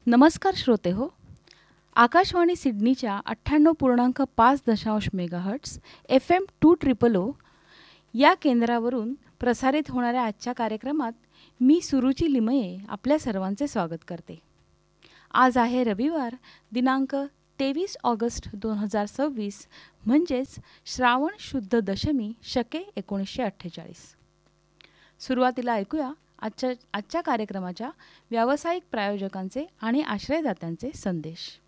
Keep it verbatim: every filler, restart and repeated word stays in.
नमस्कार श्रोते हो. आकाशवाणी सिडनीच्या अठ्ठ्याण्णव पूर्णांक पाच दशांश megahertz F M to triple ओ या केंद्रावरून प्रसारित होणाऱ्या आजच्या कार्यक्रमात मी सुरुची लिमये आपल्या सर्वांचे स्वागत करते. आज आहे रविवार दिनांक तेवीस ऑगस्ट दोन हजार सव्वीस म्हणजेच श्रावण शुद्ध दशमी शके एकोणीसशे अठ्ठेचाळीस. सुरुवातीला ऐकूया आजच्या आजच्या कार्यक्रमाच्या व्यावसायिक प्रायोजकांचे आणि आश्रयदात्यांचे संदेश.